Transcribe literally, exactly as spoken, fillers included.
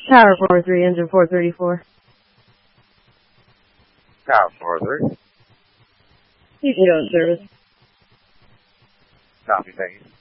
Tower four three, engine four thirty-four. Tower four three. You can go in service. Copy, thank you.